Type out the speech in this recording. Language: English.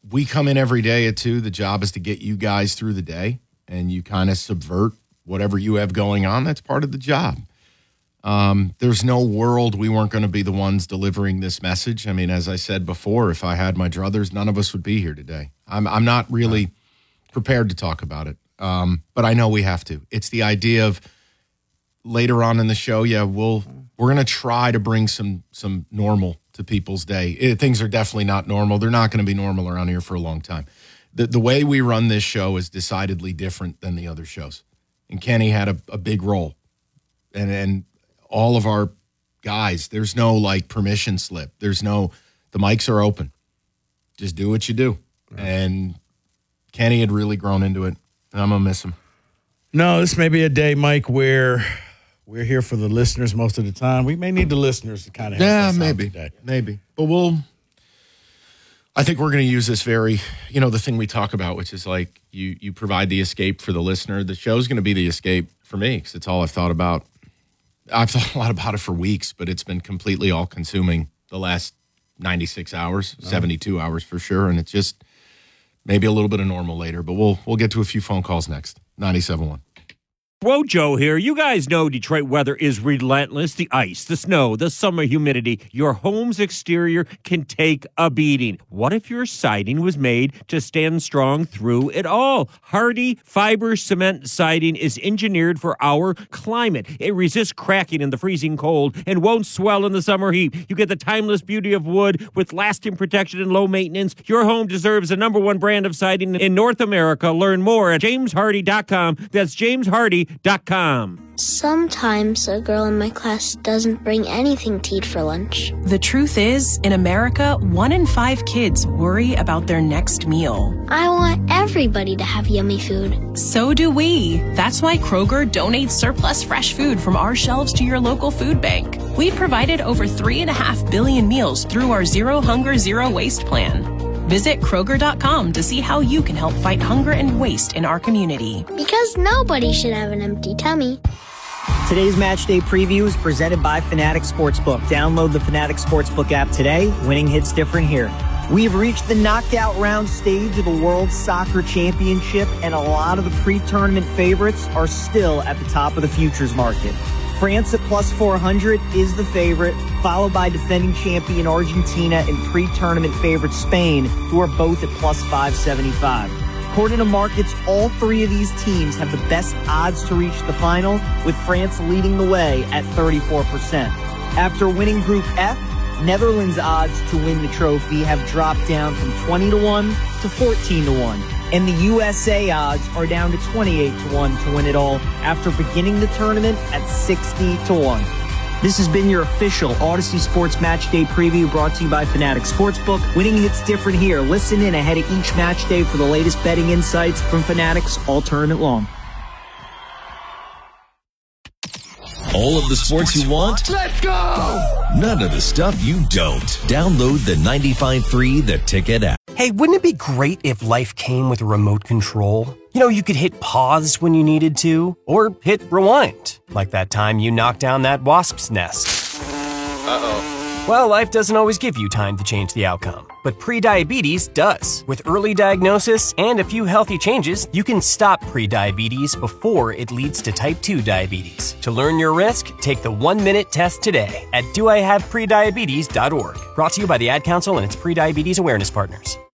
we come in every day at 2. The job is to get you guys through the day, and you kind of subvert whatever you have going on. That's part of the job. There's no world we weren't going to be the ones delivering this message. I mean, as I said before, if I had my druthers, none of us would be here today. I'm not really prepared to talk about it, but I know we have to. It's the idea of later on in the show, we're going to try to bring some normal to people's day. Things are definitely not normal. They're not going to be normal around here for a long time. The way we run this show is decidedly different than the other shows. And Kenny had a big role. And all of our guys, there's no like permission slip. The mics are open. Just do what you do. Right. And Kenny had really grown into it. And I'm going to miss him. No, this may be a day, Mike, where we're here for the listeners most of the time. We may need the listeners to kind of help us out today. Maybe. But I think we're going to use this the thing we talk about, which is like you provide the escape for the listener. The show's going to be the escape for me because it's all I've thought about. I've thought a lot about it for weeks, but it's been completely all-consuming the last 96 hours, 72 hours for sure, and it's just maybe a little bit of normal later, but we'll get to a few phone calls next. 97.1. Wojo here. You guys know Detroit weather is relentless. The ice, the snow, the summer humidity. Your home's exterior can take a beating. What if your siding was made to stand strong through it all? Hardy fiber cement siding is engineered for our climate. It resists cracking in the freezing cold and won't swell in the summer heat. You get the timeless beauty of wood with lasting protection and low maintenance. Your home deserves the #1 brand of siding in North America. Learn more at jameshardy.com. That's jameshardy.com. Sometimes a girl in my class doesn't bring anything to eat for lunch. The truth is, in America, 1 in 5 kids worry about their next meal. I want everybody to have yummy food. So do we. That's why Kroger donates surplus fresh food from our shelves to your local food bank. We've provided over 3.5 billion meals through our Zero Hunger, Zero Waste plan. Visit Kroger.com to see how you can help fight hunger and waste in our community. Because nobody should have an empty tummy. Today's Match Day Preview is presented by Fanatics Sportsbook. Download the Fanatics Sportsbook app today. Winning hits different here. We've reached the knockout round stage of the World Soccer Championship, and a lot of the pre-tournament favorites are still at the top of the futures market. France at plus 400 is the favorite, followed by defending champion Argentina and pre-tournament favorite Spain, who are both at plus 575. According to markets, all 3 of these teams have the best odds to reach the final, with France leading the way at 34%. After winning Group F, Netherlands' odds to win the trophy have dropped down from 20-1 to 14-1. And the USA odds are down to 28-1 to win it all after beginning the tournament at 60-1. This has been your official Odyssey Sports Match Day Preview brought to you by Fanatics Sportsbook. Winning hits different here. Listen in ahead of each match day for the latest betting insights from Fanatics all tournament long. All of the sports you want? Let's go! None of the stuff you don't. Download the 95.3 The Ticket app. Hey, wouldn't it be great if life came with a remote control? You know, you could hit pause when you needed to, or hit rewind, like that time you knocked down that wasp's nest. Uh-oh. Well, life doesn't always give you time to change the outcome, but prediabetes does. With early diagnosis and a few healthy changes, you can stop prediabetes before it leads to type 2 diabetes. To learn your risk, take the 1-minute test today at doihaveprediabetes.org. Brought to you by the Ad Council and its prediabetes awareness partners.